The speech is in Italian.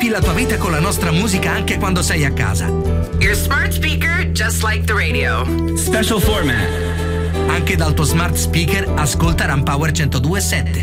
Riempi la tua vita con la nostra musica anche quando sei a casa. Your smart speaker, just like the radio. Special format. Anche dal tuo smart speaker ascolta Rampower 102.7.